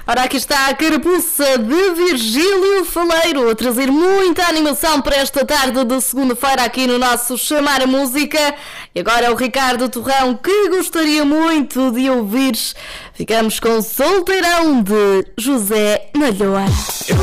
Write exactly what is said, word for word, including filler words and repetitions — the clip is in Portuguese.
Ora, aqui está a carapuça de Virgílio Faleiro a trazer muita animação para esta tarde de segunda-feira aqui no nosso Chamar a Música. E agora é o Ricardo Torrão que gostaria muito de ouvir. Ficamos com o Solteirão de José Malhoa.